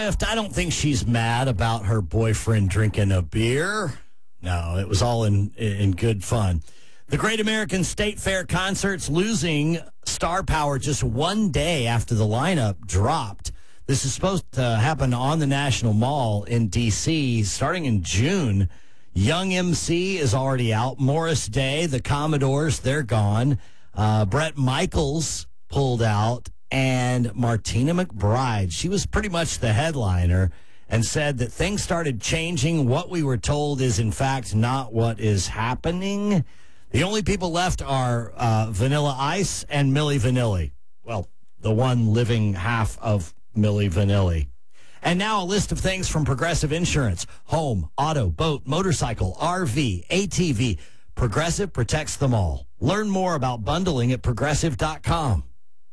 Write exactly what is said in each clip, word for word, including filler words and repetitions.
I don't think she's mad about her boyfriend drinking a beer. No, it was all in in good fun. The Great American State Fair concerts losing star power just one day after the lineup dropped. This is supposed to happen on the National Mall in D C starting in June. Young M C is already out. Morris Day, the Commodores, they're gone. Uh, Bret Michaels pulled out. And Martina McBride, she was pretty much the headliner and said that things started changing. What we were told is, in fact, not what is happening. The only people left are uh, Vanilla Ice and Milli Vanilli. Well, the one living half of Milli Vanilli. And now a list of things from Progressive Insurance. Home, auto, boat, motorcycle, R V, A T V. Progressive protects them all. Learn more about bundling at progressive dot com.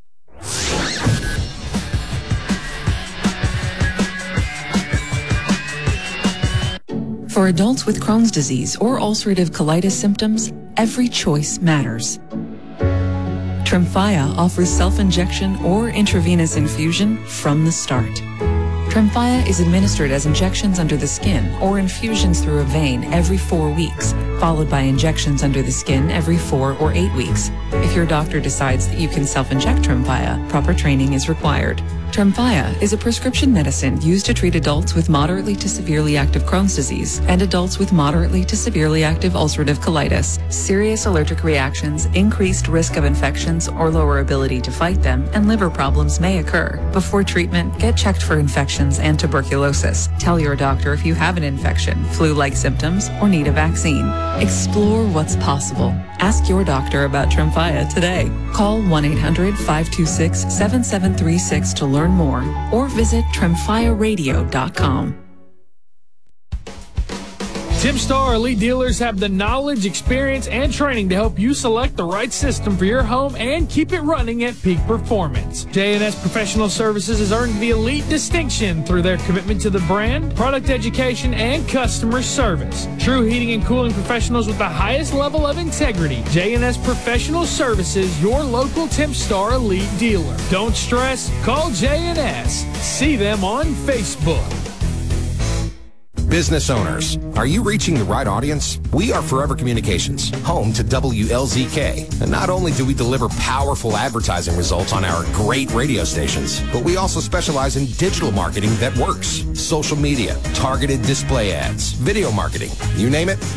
For adults with Crohn's disease or ulcerative colitis symptoms, every choice matters. Tremfya offers self-injection or intravenous infusion from the start. Tremfya is administered as injections under the skin or infusions through a vein every four weeks, followed by injections under the skin every four or eight weeks. If your doctor decides that you can self-inject Tremfya, proper training is required. Tremfya is a prescription medicine used to treat adults with moderately to severely active Crohn's disease and adults with moderately to severely active ulcerative colitis. Serious allergic reactions, increased risk of infections or lower ability to fight them, and liver problems may occur. Before treatment, get checked for infections and tuberculosis. Tell your doctor if you have an infection, flu-like symptoms, or need a vaccine. Explore what's possible. Ask your doctor about Tremfya today. Call one eight hundred five two six seven seven three six to learn more or visit tremfya radio dot com. TimStar Elite Dealers have the knowledge, experience, and training to help you select the right system for your home and keep it running at peak performance. J and S Professional Services has earned the elite distinction through their commitment to the brand, product education, and customer service. True heating and cooling professionals with the highest level of integrity. J and S Professional Services, your local TimStar Elite dealer. Don't stress, call J and S. See them on Facebook. Business owners, are you reaching the right audience? We are Forever Communications, home to W L Z K. And not only do we deliver powerful advertising results on our great radio stations, but we also specialize in digital marketing that works. Social media, targeted display ads, video marketing, you name it,